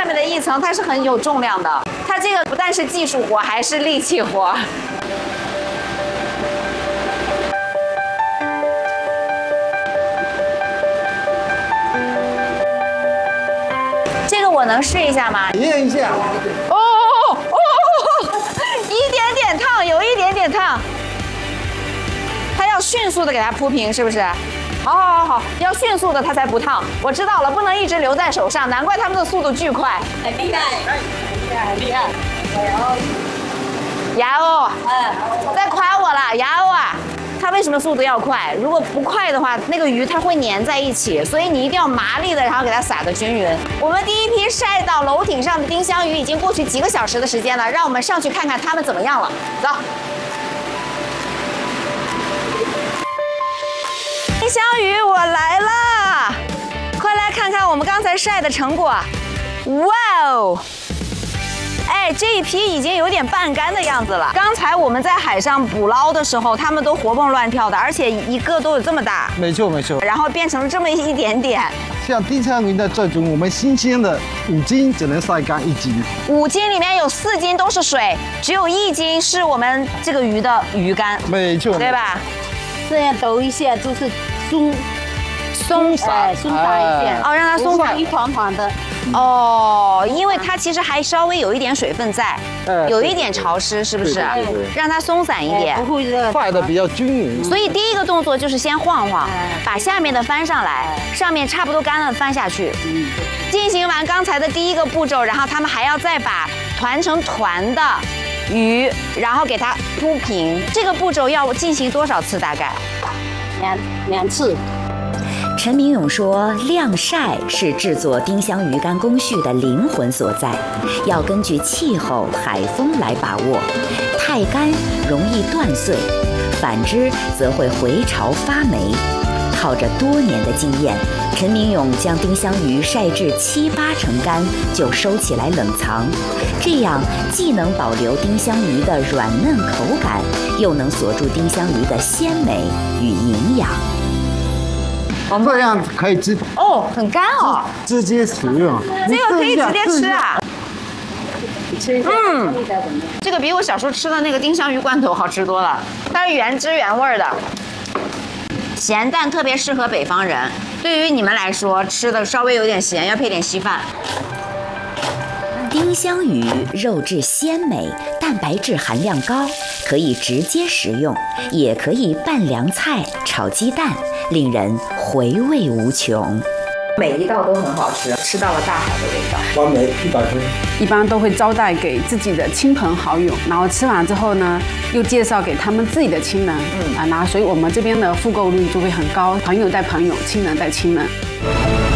面的一层它是很有重量的，它这个不但是技术活，还是力气活。这个我能试一下吗？ 体验一下。 一点点烫，有一点点烫。它要迅速的给它铺平，是不是？好，要迅速的它才不烫。我知道了，不能一直留在手上，难怪他们的速度巨快。 很厉害，很厉害。 牙哦，在夸我了，牙哦啊！它为什么速度要快？如果不快的话，那个鱼它会粘在一起，所以你一定要麻利的，然后给它撒得均匀。我们第一批晒到楼顶上的丁香鱼已经过去几个小时的时间了，让我们上去看看它们怎么样了。走。丁香鱼，我来了，快来看看我们刚才晒的成果。哇哦！哎，这一批已经有点半干的样子了。刚才我们在海上捕捞的时候，它们都活蹦乱跳的，而且一个都有这么大。 没错。 然后变成了这么一点点。 像丁香鱼的这种，我们新鲜的5斤只能晒干1斤。 5斤里面有4斤都是水，只有1斤是我们这个鱼的鱼干。 没错， 对吧？ 这样抖一下就是松散一点。 哦，让它松散一团团的。 哦，因为它其实还稍微有一点水分在，有一点潮湿，是不是？ 对， 让它松散一点， 不会热， 晒的比较均匀。 所以第一个动作就是先晃晃，把下面的翻上来，上面差不多干了翻下去。进行完刚才的第一个步骤，然后他们还要再把团成团的鱼，然后给它铺平。这个步骤要进行多少次？大概两次。 陈明勇说，晾晒是制作丁香鱼干工序的灵魂所在，要根据气候、海风来把握。太干容易断碎，反之则会回潮发霉。靠着多年的经验，陈明勇将丁香鱼晒至7、8成干就收起来冷藏，这样既能保留丁香鱼的软嫩口感，又能锁住丁香鱼的鲜美与营养。 这样可以很干哦， 直接使用。 这个可以直接吃啊。这个比我小时候吃的那个丁香鱼罐头好吃多了，它是原汁原味的。咸淡特别适合北方人，对于你们来说吃的稍微有点咸，要配点稀饭。 丁香鱼肉质鲜美，蛋白质含量高，可以直接食用，也可以拌凉菜、炒鸡蛋，令人回味无穷。 每一道都很好吃，吃到了大海的味道。 完美100分。 一般都会招待给自己的亲朋好友，然后吃完之后呢，又介绍给他们自己的亲人，然后所以我们这边的复购率就会很高，朋友带朋友，亲人带亲人。